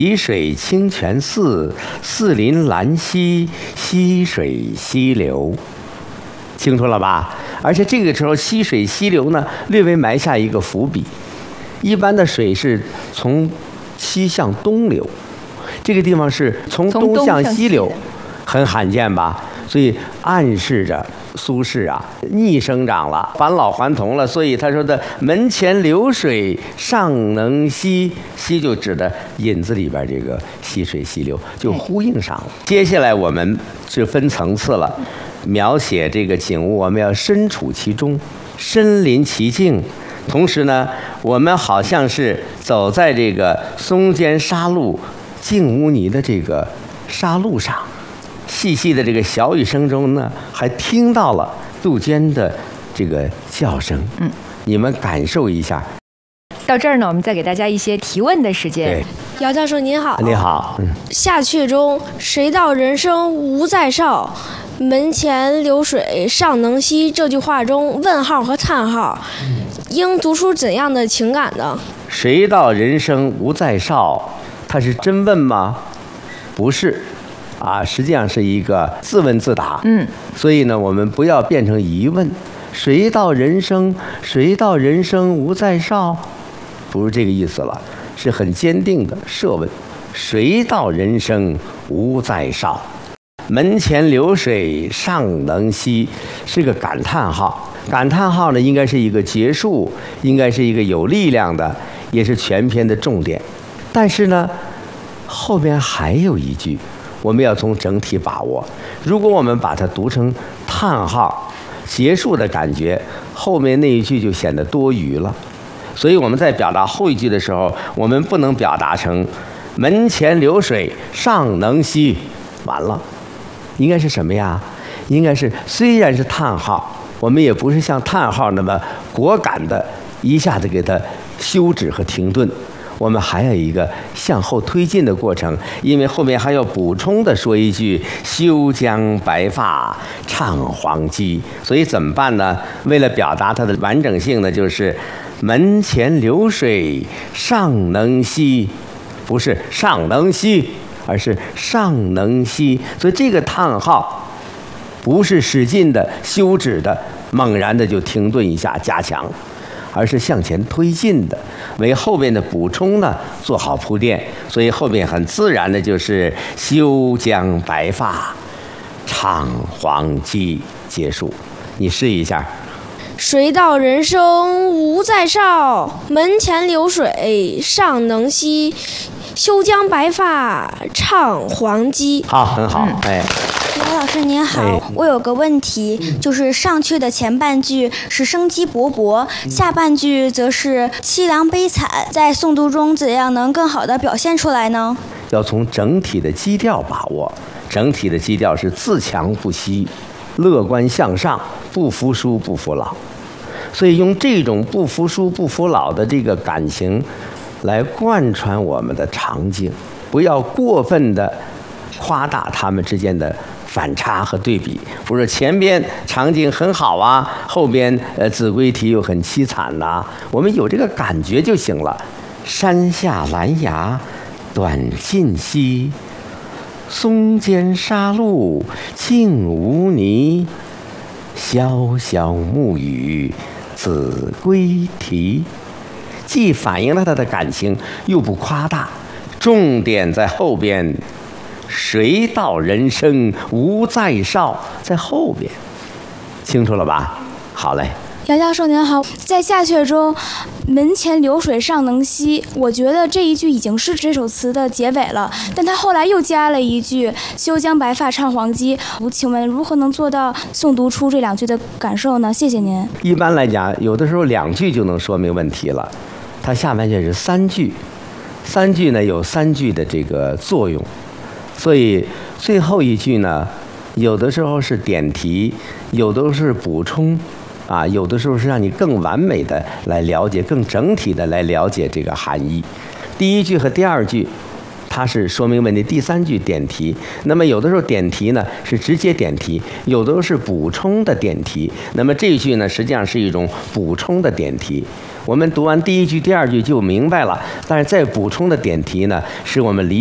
沂水清泉寺，寺临兰溪，溪水溪流。清楚了吧？而且这个时候溪水溪流呢，略微埋下一个伏笔。一般的水是从西向东流，这个地方是从东向西流，很罕见吧？所以暗示着苏轼啊逆生长了，返老还童了。所以他说的门前流水尚能西，西就指的引子里边这个溪水溪流，就呼应上了。接下来我们是分层次了，描写这个景物，我们要身处其中，身临其境。同时呢，我们好像是走在这个松间沙路净污泥的这个沙路上，细细的这个小雨声中呢，还听到了杜鹃的这个叫声。你们感受一下。 到这儿呢，我们再给大家一些提问的时间。 对， 姚教授您好。 你好。 下阙中谁道人生无再少，门前流水尚能西，这句话中问号和叹号应读出怎样的情感呢？ 谁道人生无再少，他是真问吗？不是啊，实际上是一个自问自答。所以呢，我们不要变成疑问。谁道人生无再少，不是这个意思了，是很坚定的设问。谁道人生无再少，门前流水尚能西，是个感叹号。感叹号呢，应该是一个结束，应该是一个有力量的，也是全篇的重点。但是呢，后边还有一句，我们要从整体把握。如果我们把它读成叹号结束的感觉，后面那一句就显得多余了。所以我们在表达后一句的时候，我们不能表达成门前流水尚能西，完了，应该是什么呀？应该是虽然是叹号，我们也不是像叹号那么果敢的一下子给它休止和停顿，我们还有一个向后推进的过程，因为后面还要补充的说一句休将白发唱黄鸡。所以怎么办呢？为了表达它的完整性呢，就是门前流水尚能西，不是尚能西，而是尚能西。所以这个叹号不是使劲的休止的猛然的就停顿一下加强，而是向前推进的，为后边的补充呢做好铺垫。所以后边很自然的就是休将白发唱黄鸡结束。你试一下。 谁道人生无再少，门前流水尚能西，休将白发唱黄鸡。 好，很好。 姚老师您好，我有个问题，就是上阙的前半句是生机勃勃，下半句则是凄凉悲惨，在诵读中怎样能更好地表现出来呢？ 要从整体的基调把握，整体的基调是自强不息，乐观向上，不服输不服老。所以用这种不服输不服老的这个感情来贯穿我们的场景，不要过分的夸大他们之间的反差和对比。不是前边场景很好啊，后边子规题又很凄惨呐，我们有这个感觉就行了。山下兰芽短尽稀，松间沙路净无泥，潇潇暮雨子规题。既反映了他的感情，又不夸大，重点在后边。谁道人生无再少，在后边，清楚了吧？好嘞。 姚教授您好，在下阙中门前流水尚能西，我觉得这一句已经是这首词的结尾了，但他后来又加了一句休将白发唱黄鸡，请问如何能做到诵读出这两句的感受呢？谢谢您。 一般来讲，有的时候2句就能说明问题了，它下半句是3句，3句呢有3句的这个作用，所以最后一句呢，有的时候是点题，有的是补充，有的时候是让你更完美的来了解，更整体的来了解这个含义。第一句和第2句它是说明问题，第3句点题。那么有的时候点题呢是直接点题，有的时候是补充的点题。那么这一句呢实际上是一种补充的点题。 我们读完第一句、第二句就明白了，但是再补充的点题呢，使我们理